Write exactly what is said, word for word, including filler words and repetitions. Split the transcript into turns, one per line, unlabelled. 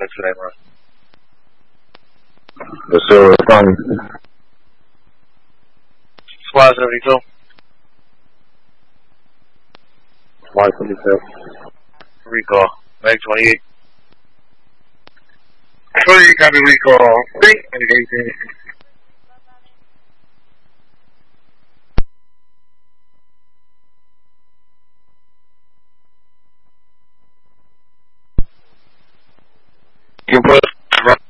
today, bro.
The silver fun.
Squad seventy-two.
Squad seventy-two.
Recall. Mag twenty-eight.
Three, copy recall. Three, engaging.
You put